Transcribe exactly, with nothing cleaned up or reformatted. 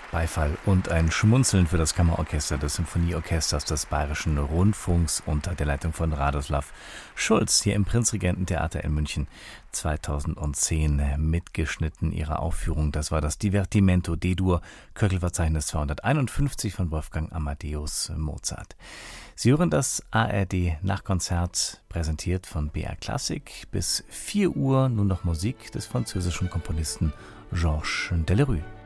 Beifall und ein Schmunzeln für das Kammerorchester des Symphonieorchesters des Bayerischen Rundfunks unter der Leitung von Radoslav Schulz hier im Prinzregententheater in München zweitausendzehn mitgeschnitten ihrer Aufführung. Das war das Divertimento D-Dur, Köchelverzeichnis zweihunderteinundfünfzig von Wolfgang Amadeus Mozart. Sie hören das A R D-Nachkonzert, präsentiert von B R Klassik. Bis vier Uhr nun noch Musik des französischen Komponisten Georges Delerue.